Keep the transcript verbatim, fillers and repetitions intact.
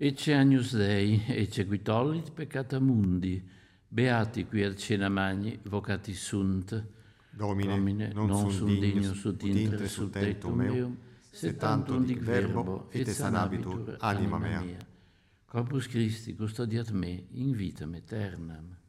Ecce agnus Dei, ecce qui tollit peccata mundi, beati qui ad cena magni, vocati sunt. Domine, Domine, non, non sunt sunt dignus dignus ut intre sul tectum meum, sed tantum dic verbo, et sanabitur anima mea. Corpus Christi custodiat me in vitam aeternam.